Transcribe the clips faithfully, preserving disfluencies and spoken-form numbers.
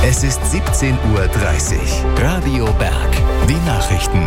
Es ist siebzehn Uhr dreißig. Radio Berg. Die Nachrichten.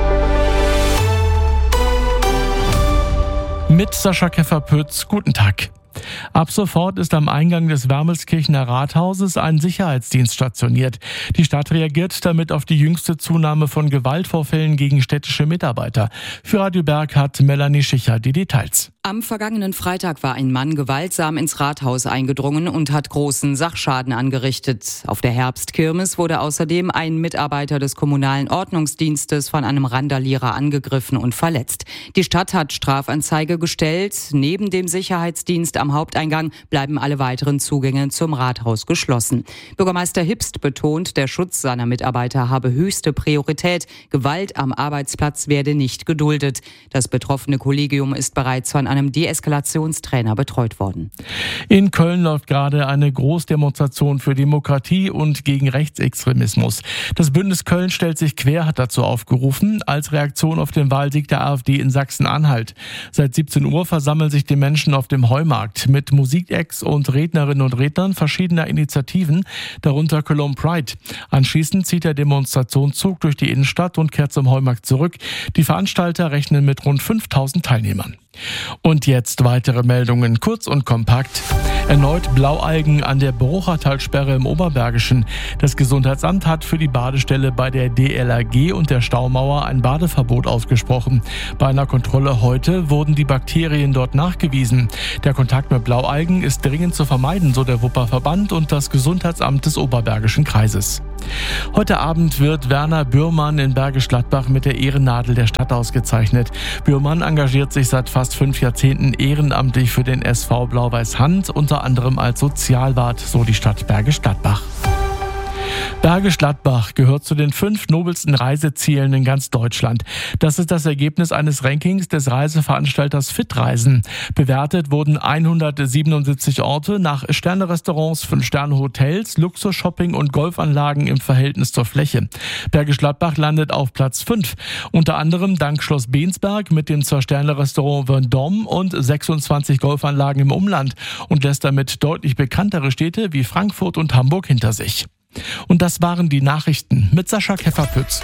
Mit Sascha Keffer-Pütz, guten Tag. Ab sofort ist am Eingang des Wermelskirchener Rathauses ein Sicherheitsdienst stationiert. Die Stadt reagiert damit auf die jüngste Zunahme von Gewaltvorfällen gegen städtische Mitarbeiter. Für Radio Berg hat Melanie Schicher die Details. Am vergangenen Freitag war ein Mann gewaltsam ins Rathaus eingedrungen und hat großen Sachschaden angerichtet. Auf der Herbstkirmes wurde außerdem ein Mitarbeiter des kommunalen Ordnungsdienstes von einem Randalierer angegriffen und verletzt. Die Stadt hat Strafanzeige gestellt. Neben dem Sicherheitsdienst am Haupteingang bleiben alle weiteren Zugänge zum Rathaus geschlossen. Bürgermeister Hipst betont, der Schutz seiner Mitarbeiter habe höchste Priorität. Gewalt am Arbeitsplatz werde nicht geduldet. Das betroffene Kollegium ist bereits von einem Deeskalationstrainer betreut worden. In Köln läuft gerade eine Großdemonstration für Demokratie und gegen Rechtsextremismus. Das Bündnis Köln stellt sich quer, hat dazu aufgerufen, als Reaktion auf den Wahlsieg der AfD in Sachsen-Anhalt. Seit siebzehn Uhr versammeln sich die Menschen auf dem Heumarkt mit Musikacts und Rednerinnen und Rednern verschiedener Initiativen, darunter Cologne Pride. Anschließend zieht der Demonstrationszug durch die Innenstadt und kehrt zum Heumarkt zurück. Die Veranstalter rechnen mit rund fünftausend Teilnehmern. Und jetzt weitere Meldungen, kurz und kompakt. Erneut Blaualgen an der Bruchertalsperre im Oberbergischen. Das Gesundheitsamt hat für die Badestelle bei der D L R G und der Staumauer ein Badeverbot ausgesprochen. Bei einer Kontrolle heute wurden die Bakterien dort nachgewiesen. Der Kontakt mit Blaualgen ist dringend zu vermeiden, so der Wupperverband und das Gesundheitsamt des Oberbergischen Kreises. Heute Abend wird Werner Bührmann in Bergisch Gladbach mit der Ehrennadel der Stadt ausgezeichnet. Bührmann engagiert sich seit fast fünf Jahrzehnten ehrenamtlich für den S V Blau-Weiß-Hand, unter anderem als Sozialwart, so die Stadt Bergisch Gladbach. Bergisch Gladbach gehört zu den fünf nobelsten Reisezielen in ganz Deutschland. Das ist das Ergebnis eines Rankings des Reiseveranstalters Fitreisen. Bewertet wurden hundertsiebenundsiebzig Orte nach Sterne-Restaurants, Fünf-Sterne-Hotels, Luxus-Shopping und Golfanlagen im Verhältnis zur Fläche. Bergisch Gladbach landet auf Platz fünf. Unter anderem dank Schloss Bensberg mit dem Zwei-Sterne-Restaurant Vendôme und sechsundzwanzig Golfanlagen im Umland und lässt damit deutlich bekanntere Städte wie Frankfurt und Hamburg hinter sich. Und das waren die Nachrichten mit Sascha Keffer-Pütz.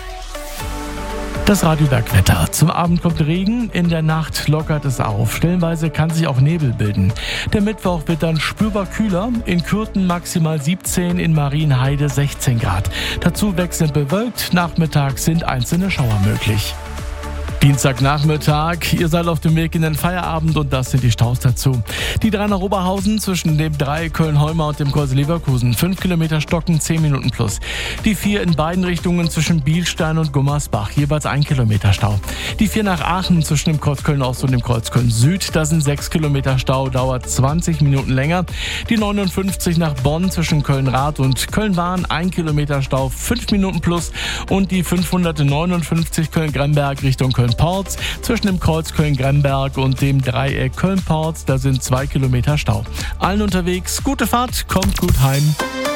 Das Radio Berg Wetter. Zum Abend kommt Regen, in der Nacht lockert es auf. Stellenweise kann sich auch Nebel bilden. Der Mittwoch wird dann spürbar kühler. In Kürten maximal siebzehn, in Marienheide sechzehn Grad. Dazu wechselnd bewölkt. Nachmittags sind einzelne Schauer möglich. Dienstagnachmittag, ihr seid auf dem Weg in den Feierabend und das sind die Staus dazu. Die drei nach Oberhausen zwischen dem drei Köln-Heuma und dem Kreuz Leverkusen, fünf Kilometer Stocken, zehn Minuten plus. Die vier in beiden Richtungen zwischen Bielstein und Gummersbach, jeweils ein Kilometer Stau. Die vier nach Aachen zwischen dem Kreuz Köln-Ost und dem Kreuz Köln-Süd, da sind sechs Kilometer Stau, dauert zwanzig Minuten länger. Die neunundfünfzig nach Bonn zwischen Köln-Rath und Köln-Wahn, ein Kilometer Stau, fünf Minuten plus. Und die fünfhundertneunundfünfzig Köln-Gremberg Richtung Köln Porz zwischen dem Kreuz Köln-Gremberg und dem Dreieck Köln-Porz, da sind zwei Kilometer Stau. Allen unterwegs, gute Fahrt, kommt gut heim.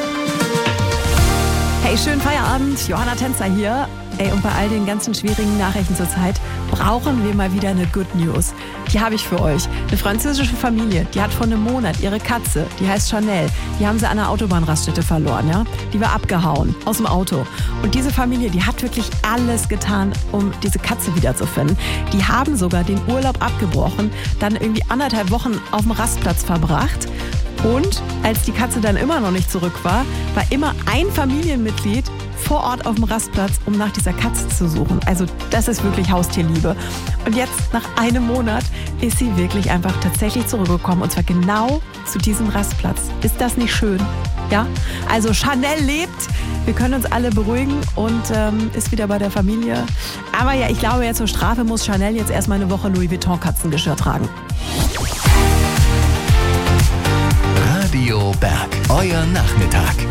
Hey, schönen Feierabend, Johanna Tänzer hier. Ey, und bei all den ganzen schwierigen Nachrichten zur Zeit brauchen wir mal wieder eine Good News. Die habe ich für euch. Eine französische Familie, die hat vor einem Monat ihre Katze, die heißt Chanel, die haben sie an einer Autobahnraststätte verloren, ja? Die war abgehauen aus dem Auto. Und diese Familie, die hat wirklich alles getan, um diese Katze wiederzufinden. Die haben sogar den Urlaub abgebrochen, dann irgendwie anderthalb Wochen auf dem Rastplatz verbracht. Und als die Katze dann immer noch nicht zurück war, war immer ein Familienmitglied vor Ort auf dem Rastplatz, um nach dieser Katze zu suchen. Also das ist wirklich Haustierliebe. Und jetzt, nach einem Monat, ist sie wirklich einfach tatsächlich zurückgekommen. Und zwar genau zu diesem Rastplatz. Ist das nicht schön? Ja? Also Chanel lebt. Wir können uns alle beruhigen und ähm, ist wieder bei der Familie. Aber ja, ich glaube, ja, zur Strafe muss Chanel jetzt erstmal eine Woche Louis Vuitton Katzengeschirr tragen. Radio Berg, euer Nachmittag.